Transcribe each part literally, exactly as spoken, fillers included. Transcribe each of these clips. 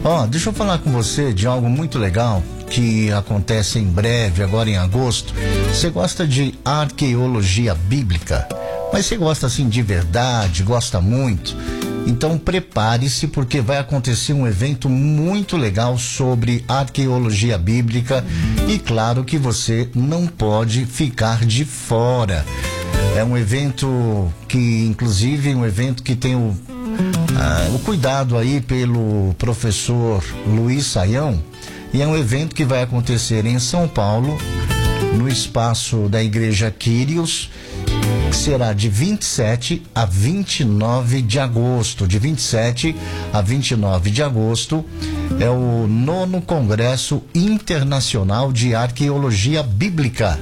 Ó, deixa eu falar com você de algo muito legal que acontece em breve, agora em agosto. Você gosta de arqueologia bíblica, mas você gosta assim de verdade, gosta muito? Então prepare-se, porque vai acontecer um evento muito legal sobre arqueologia bíblica e claro que você não pode ficar de fora. É um evento que, inclusive, um evento que tem o, ah, o cuidado aí pelo professor Luiz Saião, e é um evento que vai acontecer em São Paulo, no espaço da Igreja Quírios, que será de vinte e sete a vinte e nove de agosto. De vinte e sete a vinte e nove de agosto é o nono Congresso Internacional de Arqueologia Bíblica.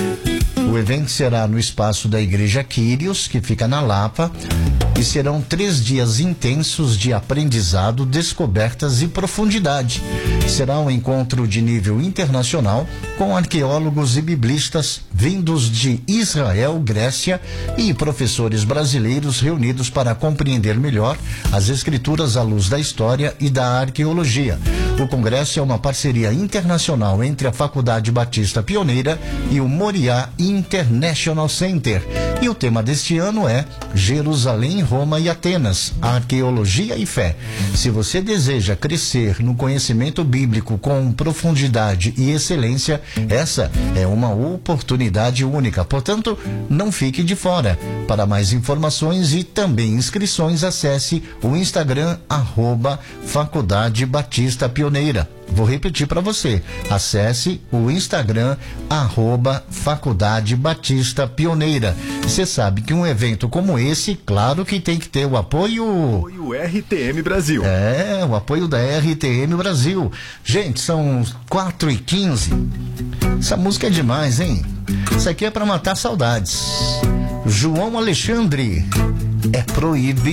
O evento será no espaço da Igreja Quírios, que fica na Lapa, e serão três dias intensos de aprendizado, descobertas e profundidade. Será um encontro de nível internacional com arqueólogos e biblistas vindos de Israel, Grécia e professores brasileiros reunidos para compreender melhor as escrituras à luz da história e da arqueologia. O congresso é uma parceria internacional entre a Faculdade Batista Pioneira e o Moriá International Center. E o tema deste ano é Jerusalém, Roma e Atenas, Arqueologia e Fé. Se você deseja crescer no conhecimento bíblico com profundidade e excelência, essa é uma oportunidade única. Portanto, não fique de fora. Para mais informações e também inscrições, acesse o Instagram arroba Faculdade Batista Pioneira. Vou repetir para você. Acesse o Instagram arroba Faculdade Batista Pioneira. Você sabe que um evento como esse, claro que tem que ter o apoio... Apoio R T M Brasil. É, o apoio da R T M Brasil. Gente, são quatro e quinze. Essa música é demais, hein? Isso aqui é para matar saudades. João Alexandre. É proibido.